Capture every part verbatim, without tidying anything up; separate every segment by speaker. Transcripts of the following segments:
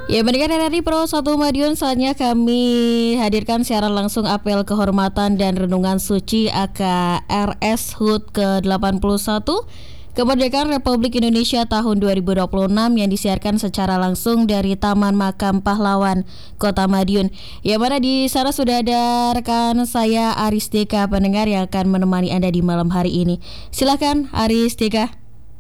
Speaker 1: Ya, pendengar R R I Pro satu Madiun, saatnya kami hadirkan siaran langsung apel kehormatan dan renungan suci A K R S H U T ke delapan puluh satu Kemerdekaan Republik Indonesia tahun dua ribu dua puluh enam yang disiarkan secara langsung dari Taman Makam Pahlawan Kota Madiun. Yang mana di sana sudah ada rekan saya Aris Deka, pendengar yang akan menemani Anda di malam hari ini. Silakan Aris Deka.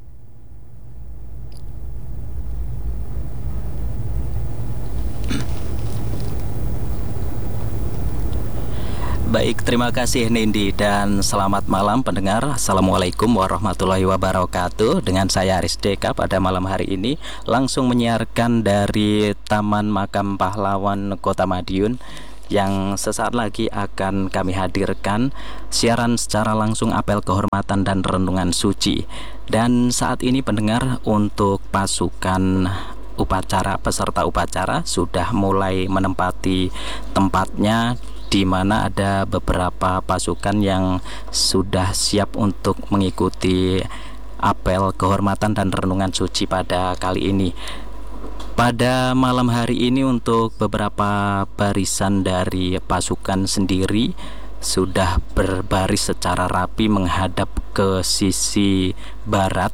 Speaker 2: Baik, terima kasih Nindi dan selamat malam pendengar. Assalamualaikum warahmatullahi wabarakatuh. Dengan saya Aris Deka pada malam hari ini langsung menyiarkan dari Taman Makam Pahlawan Kota Madiun, yang sesaat lagi akan kami hadirkan siaran secara langsung apel kehormatan dan renungan suci. Dan saat ini pendengar, untuk pasukan upacara, peserta upacara sudah mulai menempati tempatnya, di mana ada beberapa pasukan yang sudah siap untuk mengikuti apel kehormatan dan renungan suci pada kali ini. Pada malam hari ini untuk beberapa barisan dari pasukan sendiri sudah berbaris secara rapi menghadap ke sisi barat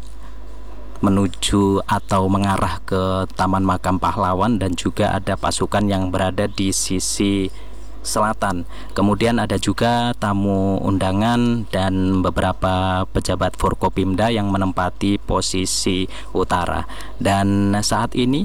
Speaker 2: menuju atau mengarah ke Taman Makam Pahlawan, dan juga ada pasukan yang berada di sisi selatan. Kemudian ada juga tamu undangan dan beberapa pejabat Forkopimda yang menempati posisi utara. Dan saat ini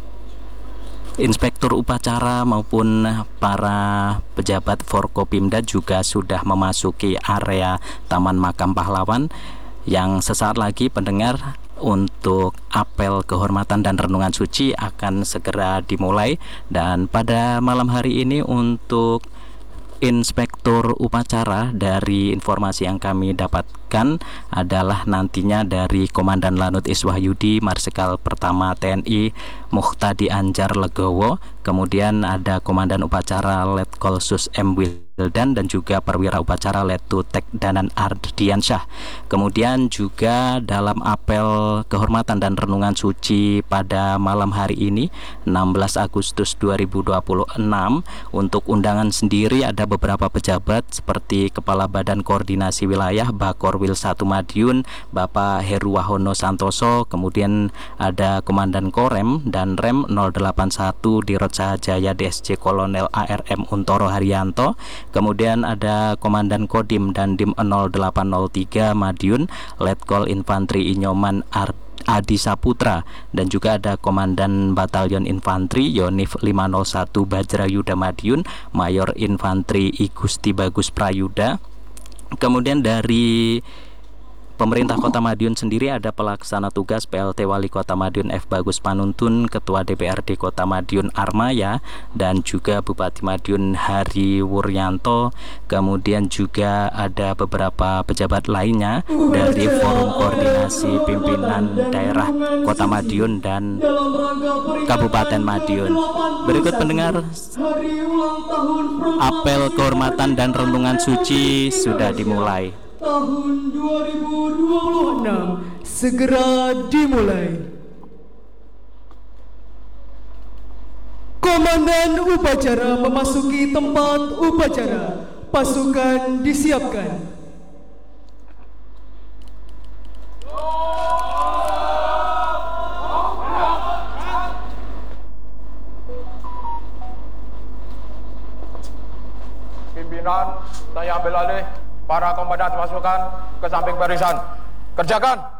Speaker 2: inspektur upacara maupun para pejabat Forkopimda juga sudah memasuki area Taman Makam Pahlawan, yang sesaat lagi pendengar untuk apel kehormatan dan renungan suci akan segera dimulai. Dan pada malam hari ini untuk inspektur upacara, dari informasi yang kami dapatkan adalah nantinya dari Komandan Lanut Iswahyudi Marsikal Pertama T N I Muhtadi Anjar Legowo, kemudian ada Komandan Upacara Letkol Sus M Wildan, dan juga Perwira Upacara Letu Tek Danan Ardiansyah. Kemudian juga dalam apel kehormatan dan renungan suci pada malam hari ini enam belas Agustus dua ribu dua puluh enam, untuk undangan sendiri ada beberapa pejabat seperti Kepala Badan Koordinasi Wilayah Bakorwil satu Madiun Bapak Heru Wahono Santoso, kemudian ada Komandan Korem dan Rem nol delapan satu Dirot Sahajaya D S C Kolonel A R M Untoro Haryanto, kemudian ada Komandan Kodim dan Dim nol delapan nol tiga Madiun Letkol Infantri Inyoman Art Adi Saputra, dan juga ada Komandan Batalion Infantri Yonif lima nol satu Bajrayuda Madiun Mayor Infantri I Gusti Bagus Prayuda. Kemudian dari pemerintah Kota Madiun sendiri ada pelaksana tugas P L T Wali Kota Madiun F Bagus Panuntun, Ketua D P R D Kota Madiun Armaya, dan juga Bupati Madiun Hari Wuryanto. Kemudian juga ada beberapa pejabat lainnya dari Forum Koordinasi Pimpinan Daerah Kota Madiun dan Kabupaten Madiun. Berikut pendengar, apel kehormatan dan renungan suci sudah dimulai.
Speaker 3: Tahun dua ribu dua puluh enam segera dimulai. Komandan upacara memasuki tempat upacara. Pasukan disiapkan.
Speaker 4: Pimpinan, saya ambil alih. Para komandan pasukan ke samping barisan. Kerjakan.